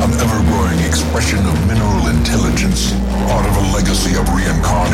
an ever-growing expression of mineral intelligence, part of a legacy of reincarnation.